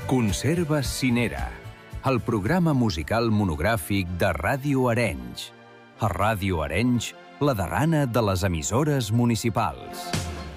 Conserves Cinera, el programa musical monogràfic de Ràdio Arenys. A Ràdio Arenys, la darrana de les emissores municipals.